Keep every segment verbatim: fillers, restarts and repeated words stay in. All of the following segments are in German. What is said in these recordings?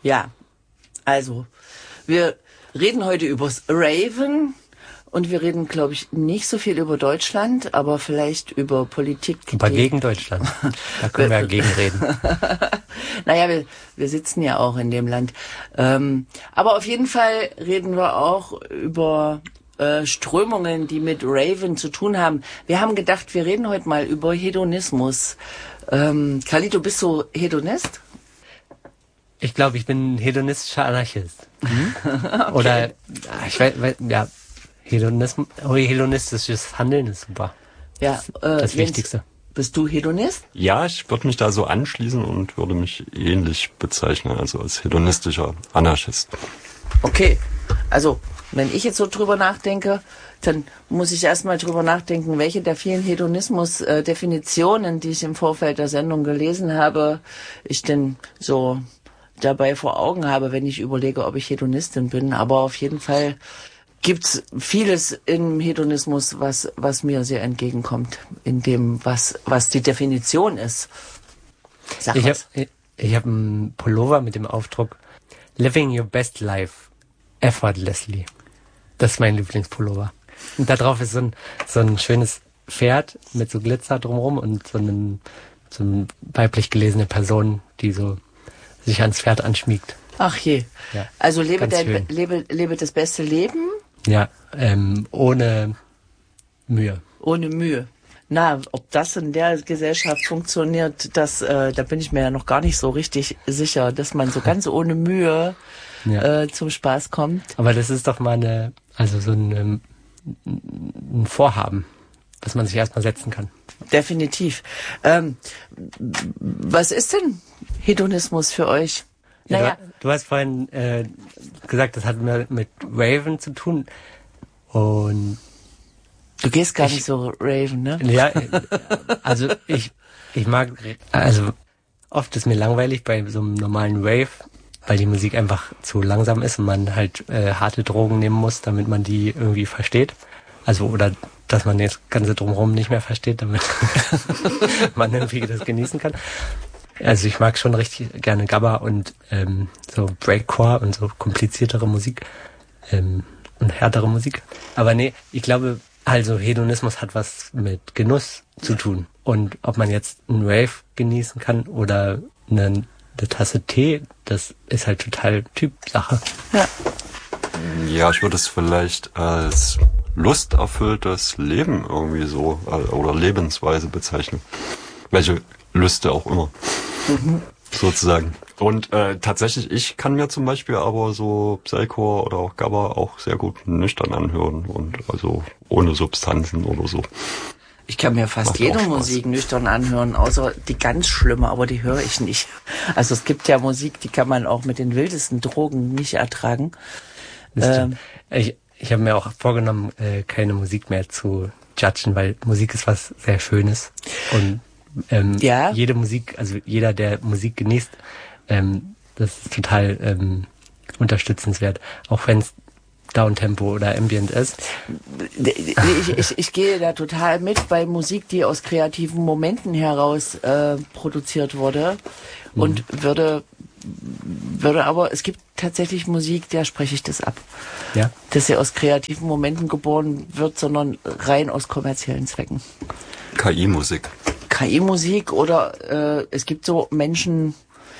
Ja, also wir reden heute übers Raven und wir reden, glaube ich, nicht so viel über Deutschland, aber vielleicht über Politik. Aber gegen Deutschland, da können wir ja gegen reden. Naja, wir, wir sitzen ja auch in dem Land. Ähm, aber auf jeden Fall reden wir auch über äh, Strömungen, die mit Raven zu tun haben. Wir haben gedacht, wir reden heute mal über Hedonismus. Ähm, Carlito, bist du Hedonist? Ich glaube, ich bin ein hedonistischer Anarchist. Mhm. Okay. Oder, ich weiß, ja, Hedonismus, hedonistisches Handeln ist super. Ja, das, äh, das Jens, Wichtigste. Bist du Hedonist? Ja, ich würde mich da so anschließen und würde mich ähnlich bezeichnen, also als hedonistischer Anarchist. Okay, also wenn ich jetzt so drüber nachdenke, dann muss ich erstmal drüber nachdenken, welche der vielen Hedonismus-Definitionen, die ich im Vorfeld der Sendung gelesen habe, ich denn so dabei vor Augen habe, wenn ich überlege, ob ich Hedonistin bin. Aber auf jeden Fall gibt's vieles im Hedonismus, was was mir sehr entgegenkommt, in dem, was was die Definition ist. Sag ich was. habe ich hab einen Pullover mit dem Aufdruck Living your best life effortlessly. Das ist mein Lieblingspullover. Und da drauf ist so ein, so ein schönes Pferd mit so Glitzer drumherum und so einem, so eine weiblich gelesene Person, die so sich ans Pferd anschmiegt. Ach je. Ja, also lebe, dein, schön. lebe, lebe das beste Leben. Ja, ähm, ohne Mühe. Ohne Mühe. Na, ob das in der Gesellschaft funktioniert, das, äh, da bin ich mir ja noch gar nicht so richtig sicher, dass man so ganz ohne Mühe ja. äh, zum Spaß kommt. Aber das ist doch mal eine, also so ein, ein Vorhaben, was man sich erstmal setzen kann. Definitiv. Ähm, was ist denn Hedonismus für euch? Ja, naja. du, du hast vorhin äh, gesagt, das hat mit, mit Raven zu tun. Und du gehst gar ich, nicht so Raven, ne? Ja, also ich ich mag, also oft ist mir langweilig bei so einem normalen Rave, weil die Musik einfach zu langsam ist und man halt äh, harte Drogen nehmen muss, damit man die irgendwie versteht. Also oder dass man das Ganze drumherum nicht mehr versteht, damit man irgendwie das genießen kann. Also ich mag schon richtig gerne Gabba und ähm, so Breakcore und so kompliziertere Musik ähm, und härtere Musik. Aber nee, ich glaube, also Hedonismus hat was mit Genuss zu tun. Und ob man jetzt einen Rave genießen kann oder eine, eine Tasse Tee, das ist halt total Typsache. Ja. Ja, ich würde es vielleicht als lusterfülltes Leben irgendwie so oder Lebensweise bezeichnen. Welche Lüste auch immer. Mhm. Sozusagen. Und äh, tatsächlich, ich kann mir zum Beispiel aber so Psycho oder auch Gabba auch sehr gut nüchtern anhören und also ohne Substanzen oder so. Ich kann mir fast jede Musik nüchtern anhören, außer die ganz schlimme, aber die höre ich nicht. Also es gibt ja Musik, die kann man auch mit den wildesten Drogen nicht ertragen. Ähm, ich ich habe mir auch vorgenommen, äh, keine Musik mehr zu judgen, weil Musik ist was sehr Schönes und Ähm, ja. Jede Musik, also jeder, der Musik genießt, ähm, das ist total ähm, unterstützenswert. Auch wenn es Downtempo oder Ambient ist. Ich, ich, ich gehe da total mit bei Musik, die aus kreativen Momenten heraus äh, produziert wurde und mhm. würde würde aber, es gibt tatsächlich Musik, der spreche ich das ab. Ja. Dass sie aus kreativen Momenten geboren wird, sondern rein aus kommerziellen Zwecken. K I-Musik. K I-Musik oder äh, es gibt so Menschen,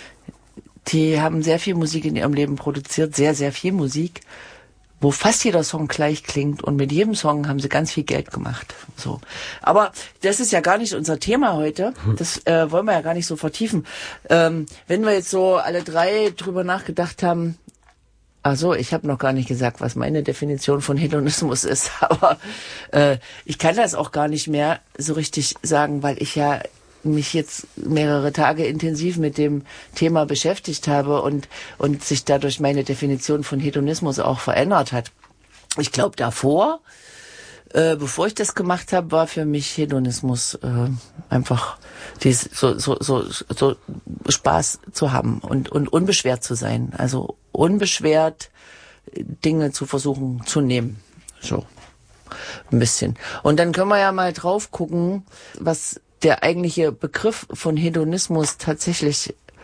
die haben sehr viel Musik in ihrem Leben produziert, sehr, sehr viel Musik, wo fast jeder Song gleich klingt und mit jedem Song haben sie ganz viel Geld gemacht. So, aber das ist ja gar nicht unser Thema heute. Das äh, wollen wir ja gar nicht so vertiefen. Ähm, wenn wir jetzt so alle drei drüber nachgedacht haben, ach so, ich habe noch gar nicht gesagt, was meine Definition von Hedonismus ist, aber äh, ich kann das auch gar nicht mehr so richtig sagen, weil ich ja mich jetzt mehrere Tage intensiv mit dem Thema beschäftigt habe und und sich dadurch meine Definition von Hedonismus auch verändert hat. Ich glaube, davor, äh, bevor ich das gemacht habe, war für mich Hedonismus äh, einfach dies, so, so, so, so Spaß zu haben und, und unbeschwert zu sein. Also unbeschwert Dinge zu versuchen zu nehmen. So ein bisschen. Und dann können wir ja mal drauf gucken, was der eigentliche Begriff von Hedonismus tatsächlich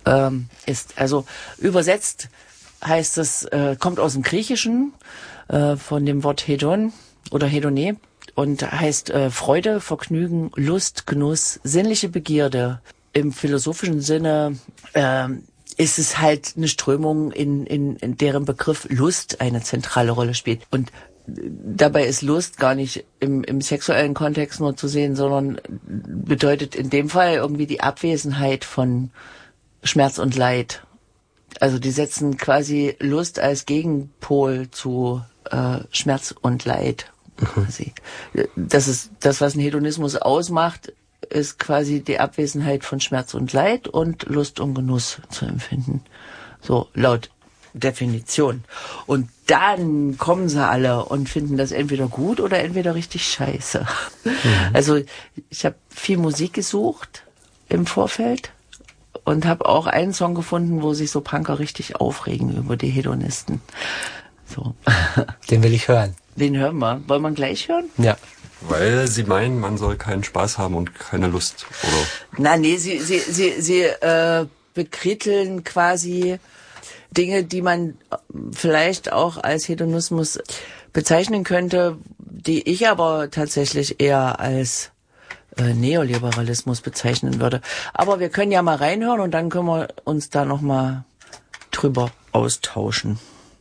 ähm, ist. Also übersetzt heißt es, äh, kommt aus dem Griechischen, äh, von dem Wort Hedon oder Hedone und heißt äh, Freude, Vergnügen, Lust, Genuss, sinnliche Begierde. Im philosophischen Sinne äh, ist es halt eine Strömung, in, in, in deren Begriff Lust eine zentrale Rolle spielt. Und dabei ist Lust gar nicht im, im sexuellen Kontext nur zu sehen, sondern bedeutet in dem Fall irgendwie die Abwesenheit von Schmerz und Leid. Also die setzen quasi Lust als Gegenpol zu äh, Schmerz und Leid. Quasi. Das ist das, was ein Hedonismus ausmacht, ist quasi die Abwesenheit von Schmerz und Leid und Lust und Genuss zu empfinden. So laut Definition. Und dann kommen sie alle und finden das entweder gut oder entweder richtig scheiße. Mhm. Also ich habe viel Musik gesucht im Vorfeld und habe auch einen Song gefunden, wo sich so Punker richtig aufregen über die Hedonisten. So. Den will ich hören. Den hören wir. Wollen wir ihn gleich hören? Ja. Weil sie meinen, man soll keinen Spaß haben und keine Lust, oder? Na, nee, sie, sie, sie, sie äh, bekritteln quasi Dinge, die man vielleicht auch als Hedonismus bezeichnen könnte, die ich aber tatsächlich eher als äh, Neoliberalismus bezeichnen würde. Aber wir können ja mal reinhören und dann können wir uns da nochmal drüber austauschen.